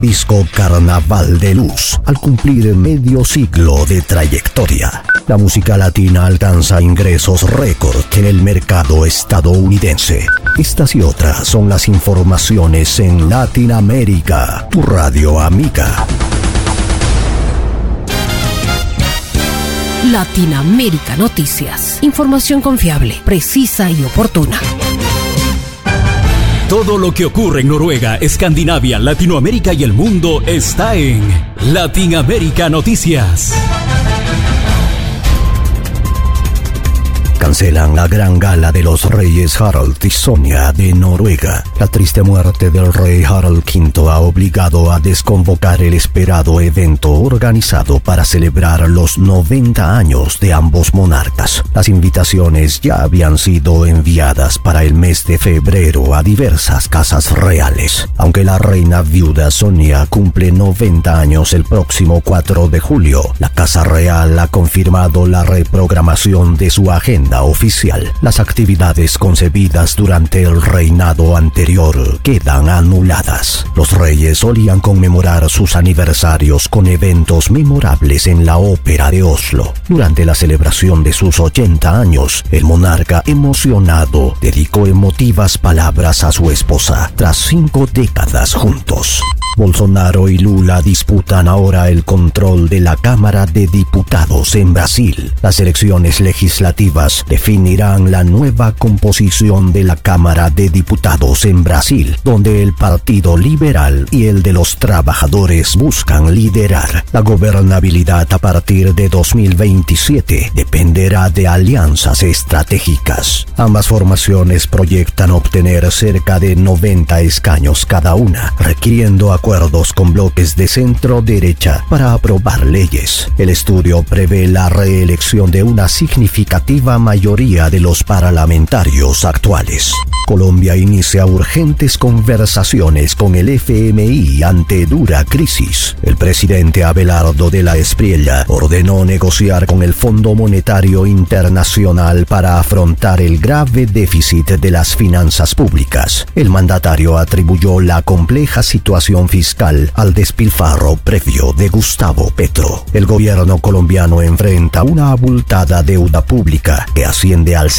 Disco Carnaval de Luz, al cumplir medio siglo de trayectoria. La música latina alcanza ingresos récord en el mercado estadounidense. Estas y otras son las informaciones en Latinoamérica, tu radio amiga. Latinoamérica Noticias. Información confiable, precisa y oportuna. Todo lo que ocurre en Noruega, Escandinavia, Latinoamérica y el mundo está en Latinoamérica Noticias. Cancelan la gran gala de los reyes Harald y Sonja de Noruega. La triste muerte del rey Harald V ha obligado a desconvocar el esperado evento organizado para celebrar los 90 años de ambos monarcas. Las invitaciones ya habían sido enviadas para el mes de febrero a diversas casas reales. Aunque la reina viuda Sonja cumple 90 años el próximo 4 de julio, la Casa Real ha confirmado la reprogramación de su agenda oficial. Las actividades concebidas durante el reinado anterior quedan anuladas. Los reyes solían conmemorar sus aniversarios con eventos memorables en la Ópera de Oslo. Durante la celebración de sus 80 años, el monarca emocionado dedicó emotivas palabras a su esposa tras 5 décadas juntos. Bolsonaro y Lula disputan ahora el control de la Cámara de Diputados en Brasil. Las elecciones legislativas definirán la nueva composición de la Cámara de Diputados en Brasil, donde el Partido Liberal y el de los Trabajadores buscan liderar. La gobernabilidad a partir de 2027 dependerá de alianzas estratégicas. Ambas formaciones proyectan obtener cerca de 90 escaños cada una, requiriendo acuerdos con bloques de centro-derecha para aprobar leyes. El estudio prevé la reelección de una significativa mayoría de los parlamentarios actuales. Colombia inicia urgentes conversaciones con el FMI ante dura crisis. El presidente Abelardo de la Espriella ordenó negociar con el Fondo Monetario Internacional para afrontar el grave déficit de las finanzas públicas. El mandatario atribuyó la compleja situación fiscal al despilfarro previo de Gustavo Petro. El gobierno colombiano enfrenta una abultada deuda pública que asciende al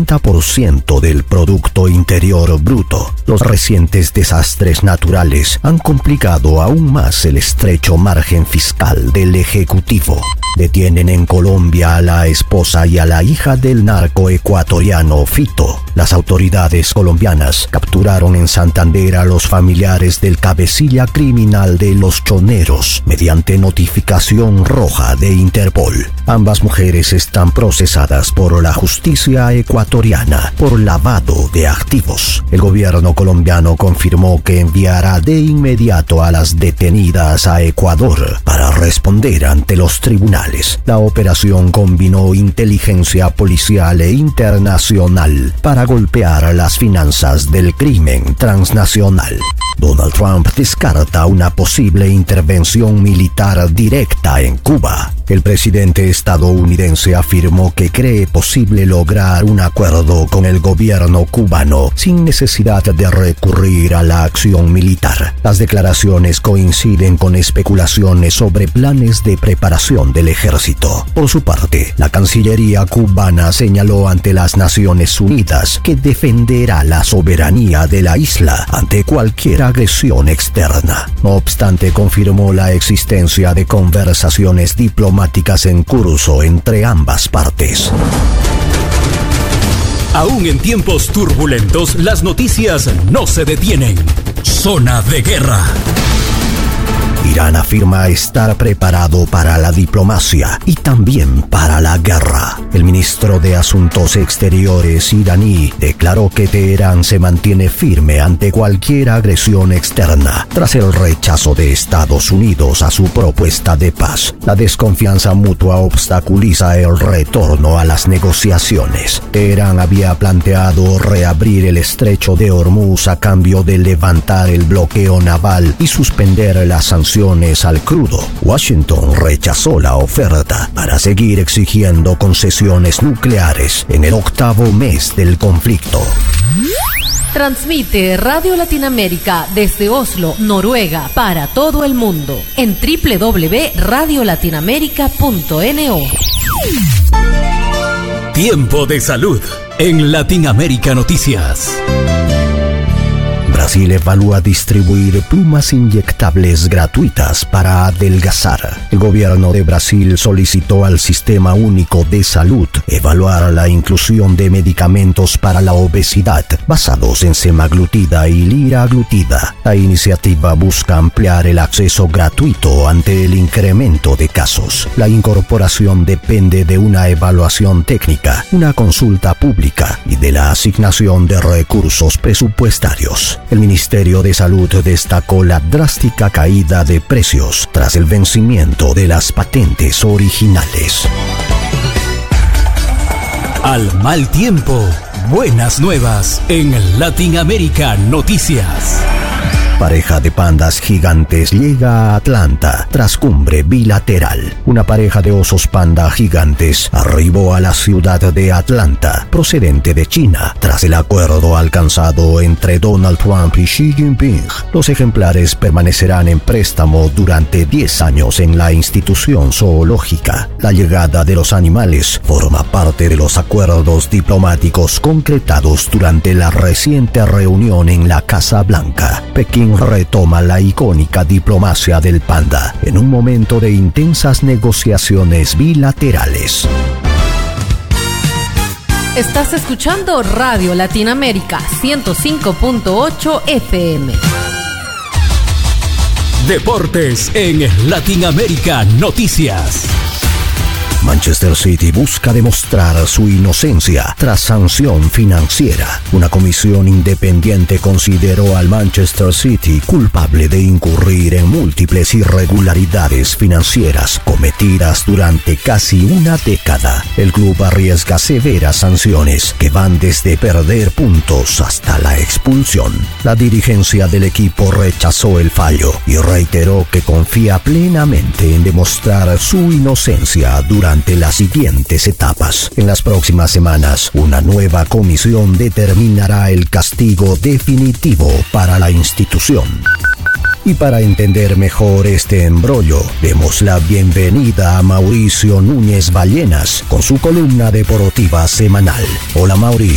60% del Producto Interior Bruto. Los recientes desastres naturales han complicado aún más el estrecho margen fiscal del Ejecutivo. Detienen en Colombia a la esposa y a la hija del narco ecuatoriano Fito. Las autoridades colombianas capturaron en Santander a los familiares del cabecilla criminal de Los Choneros mediante notificación roja de Interpol. Ambas mujeres están procesadas por la justicia ecuatoriana por lavado de activos. El gobierno colombiano confirmó que enviará de inmediato a las detenidas a Ecuador para responder ante los tribunales. La operación combinó inteligencia policial e internacional para golpear las finanzas del crimen transnacional. Donald Trump descarta una posible intervención militar directa en Cuba. El presidente estadounidense afirmó que cree posible lograr un acuerdo con el gobierno cubano sin necesidad de recurrir a la acción militar. Las declaraciones coinciden con especulaciones sobre planes de preparación del ejército. Por su parte, la Cancillería cubana señaló ante las Naciones Unidas que defenderá la soberanía de la isla ante cualquier agresión externa. No obstante, confirmó la existencia de conversaciones diplomáticas en curso entre ambas partes. Aún en tiempos turbulentos, las noticias no se detienen. Zona de guerra. Irán afirma estar preparado para la diplomacia y también para la guerra. El ministro de Asuntos Exteriores iraní declaró que Teherán se mantiene firme ante cualquier agresión externa tras el rechazo de Estados Unidos a su propuesta de paz. La desconfianza mutua obstaculiza el retorno a las negociaciones. Teherán había planteado reabrir el estrecho de Hormuz a cambio de levantar el bloqueo naval y suspender las sanciones al crudo. Washington rechazó la oferta para seguir exigiendo concesiones nucleares en el 8º mes del conflicto. Transmite Radio Latinoamérica desde Oslo, Noruega, para todo el mundo en www.radiolatinoamerica.no. Tiempo de salud en Latinoamérica Noticias. Brasil evalúa distribuir plumas inyectables gratuitas para adelgazar. El gobierno de Brasil solicitó al Sistema Único de Salud evaluar la inclusión de medicamentos para la obesidad basados en semaglutida y liraglutida. La iniciativa busca ampliar el acceso gratuito ante el incremento de casos. La incorporación depende de una evaluación técnica, una consulta pública y de la asignación de recursos presupuestarios. El Ministerio de Salud destacó la drástica caída de precios tras el vencimiento de las patentes originales. Al mal tiempo, buenas nuevas en Latinoamérica Noticias. Pareja de pandas gigantes llega a Atlanta tras cumbre bilateral. Una pareja de osos panda gigantes arribó a la ciudad de Atlanta, procedente de China, tras el acuerdo alcanzado entre Donald Trump y Xi Jinping. Los ejemplares permanecerán en préstamo durante 10 años en la institución zoológica. La llegada de los animales forma parte de los acuerdos diplomáticos concretados durante la reciente reunión en la Casa Blanca. Pekín retoma la icónica diplomacia del panda en un momento de intensas negociaciones bilaterales. Estás escuchando Radio Latinoamérica 105.8 FM. Deportes en Latinoamérica Noticias. Manchester City busca demostrar su inocencia tras sanción financiera. Una comisión independiente consideró al Manchester City culpable de incurrir en múltiples irregularidades financieras cometidas durante casi una década. El club arriesga severas sanciones que van desde perder puntos hasta la expulsión. La dirigencia del equipo rechazó el fallo y reiteró que confía plenamente en demostrar su inocencia durante las siguientes etapas. En las próximas semanas, una nueva comisión determinará el castigo definitivo para la institución. Y para entender mejor este embrollo, demos la bienvenida a Mauricio Núñez Ballenas con su columna deportiva semanal. Hola, Mauri.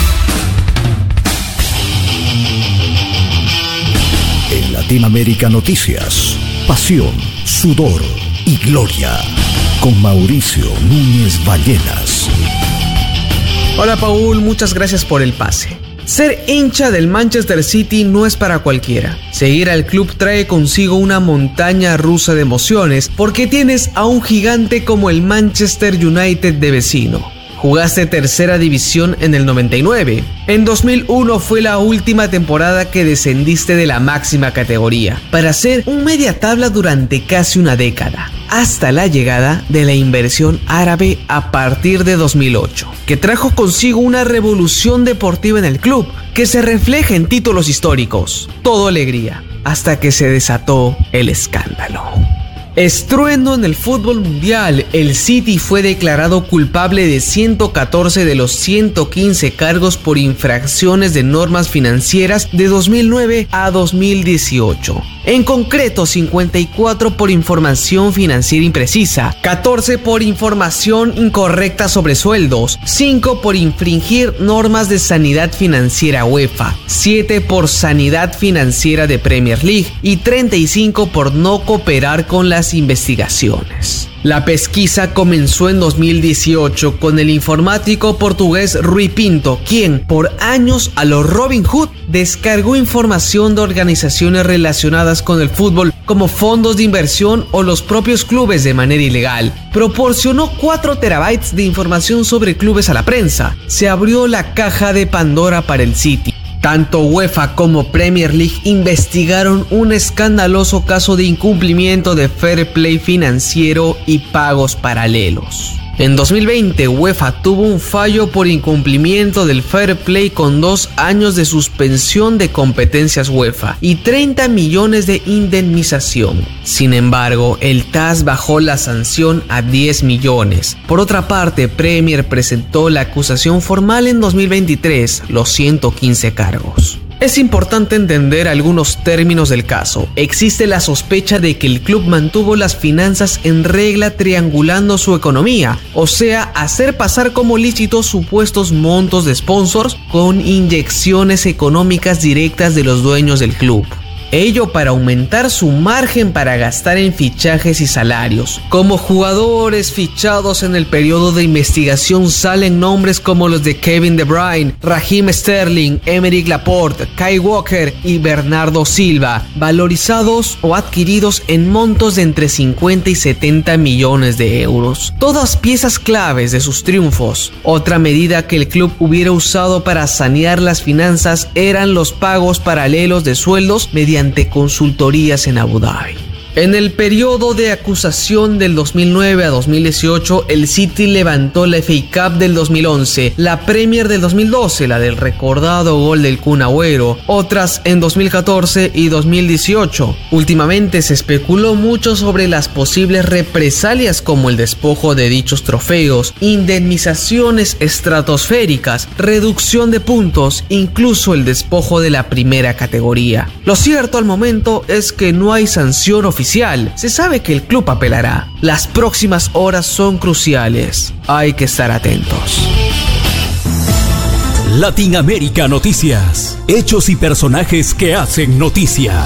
En Latinoamérica Noticias, pasión, sudor y gloria. Con Mauricio Núñez Ballenas. Hola Paul, muchas gracias por el pase. Ser hincha del Manchester City no es para cualquiera. Seguir al club trae consigo una montaña rusa de emociones porque tienes a un gigante como el Manchester United de vecino. Jugaste tercera división en el 99. En 2001 fue la última temporada que descendiste de la máxima categoría, para ser un media tabla durante casi una década, hasta la llegada de la inversión árabe a partir de 2008, que trajo consigo una revolución deportiva en el club, que se refleja en títulos históricos. Todo alegría, hasta que se desató el escándalo. Estruendo en el fútbol mundial, el City fue declarado culpable de 114 de los 115 cargos por infracciones de normas financieras de 2009 a 2018. En concreto, 54 por información financiera imprecisa, 14 por información incorrecta sobre sueldos, 5 por infringir normas de sanidad financiera UEFA, 7 por sanidad financiera de Premier League y 35 por no cooperar con las investigaciones. La pesquisa comenzó en 2018 con el informático portugués Rui Pinto, quien por años a lo Robin Hood descargó información de organizaciones relacionadas con el fútbol como fondos de inversión o los propios clubes de manera ilegal. Proporcionó 4 terabytes de información sobre clubes a la prensa. Se abrió la caja de Pandora para el City. Tanto UEFA como Premier League investigaron un escandaloso caso de incumplimiento de fair play financiero y pagos paralelos. En 2020, UEFA tuvo un fallo por incumplimiento del fair play con 2 años de suspensión de competencias UEFA y 30 millones de indemnización. Sin embargo, el TAS bajó la sanción a 10 millones. Por otra parte, Premier presentó la acusación formal en 2023, los 115 cargos. Es importante entender algunos términos del caso. Existe la sospecha de que el club mantuvo las finanzas en regla triangulando su economía, o sea, hacer pasar como lícitos supuestos montos de sponsors con inyecciones económicas directas de los dueños del club. Ello para aumentar su margen para gastar en fichajes y salarios. Como jugadores fichados en el periodo de investigación salen nombres como los de Kevin De Bruyne, Raheem Sterling, Aymeric Laporte, Kyle Walker y Bernardo Silva, valorizados o adquiridos en montos de entre 50 y 70 millones de euros. Todas piezas claves de sus triunfos. Otra medida que el club hubiera usado para sanear las finanzas eran los pagos paralelos de sueldos mediante consultorías en Abu Dhabi. En el periodo de acusación del 2009 a 2018, el City levantó la FA Cup del 2011, la Premier del 2012, la del recordado gol del Kun Agüero, otras en 2014 y 2018. Últimamente se especuló mucho sobre las posibles represalias como el despojo de dichos trofeos, indemnizaciones estratosféricas, reducción de puntos, incluso el despojo de la primera categoría. Lo cierto al momento es que no hay sanción oficial. Se sabe que el club apelará. Las próximas horas son cruciales. Hay que estar atentos. Latinoamérica Noticias. Hechos y personajes que hacen noticia.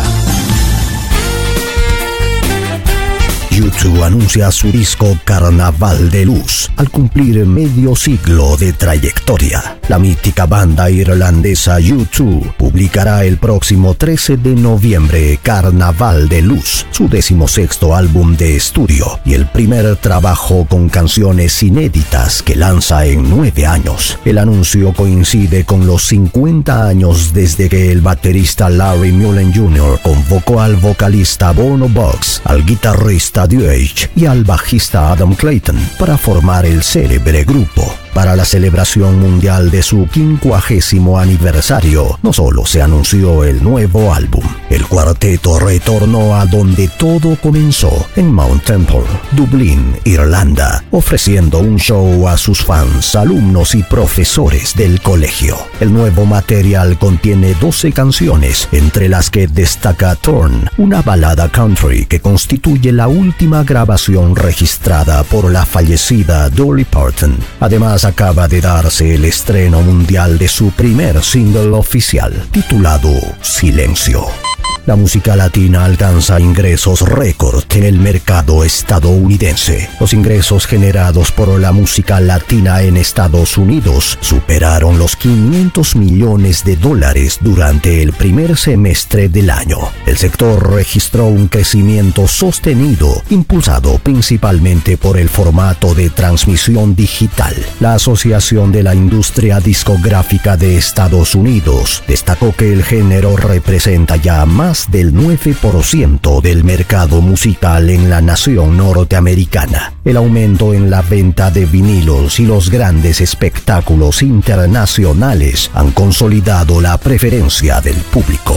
U2 anuncia su disco Carnaval de Luz al cumplir medio siglo de trayectoria. La mítica banda irlandesa U2 publicará el próximo 13 de noviembre Carnaval de Luz, su 16º álbum de estudio y el primer trabajo con canciones inéditas que lanza en 9 años. El anuncio coincide con los 50 años desde que el baterista Larry Mullen Jr. convocó al vocalista Bono Box, al guitarrista Duage y al bajista Adam Clayton para formar el célebre grupo. Para la celebración mundial de su 50º aniversario, no solo se anunció el nuevo álbum, el cuarteto retornó a donde todo comenzó, en Mount Temple, Dublín, Irlanda, ofreciendo un show a sus fans, alumnos y profesores del colegio. El nuevo material contiene 12 canciones, entre las que destaca Torn, una balada country que constituye la última grabación registrada por la fallecida Dolly Parton. Además, acaba de darse el estreno mundial de su primer single oficial, titulado Silencio. La música latina alcanza ingresos récord en el mercado estadounidense. Los ingresos generados por la música latina en Estados Unidos superaron los $500 millones durante el primer semestre del año. El sector registró un crecimiento sostenido, impulsado principalmente por el formato de transmisión digital. La Asociación de la Industria Discográfica de Estados Unidos destacó que el género representa ya más del 9% del mercado musical en la nación norteamericana. El aumento en la venta de vinilos y los grandes espectáculos internacionales han consolidado la preferencia del público.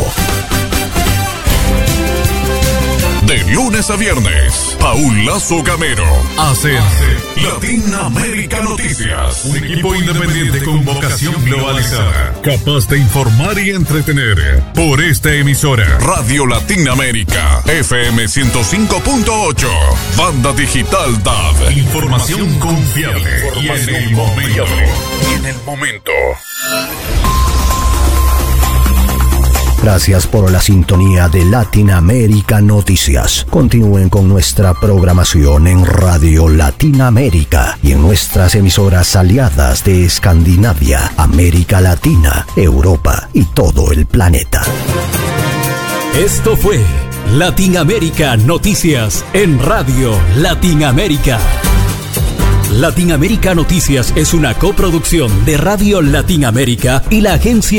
De lunes a viernes, Paul Lazo Gamero hace Latinoamérica Noticias. Un equipo independiente con vocación globalizada, capaz de informar y entretener. Por esta emisora, Radio Latinoamérica, FM 105.8, Banda Digital DAB. Información confiable y en el momento. Gracias por la sintonía de Latinoamérica Noticias. Continúen con nuestra programación en Radio Latinoamérica y en nuestras emisoras aliadas de Escandinavia, América Latina, Europa y todo el planeta. Esto fue Latinoamérica Noticias en Radio Latinoamérica. Latinoamérica Noticias es una coproducción de Radio Latinoamérica y la agencia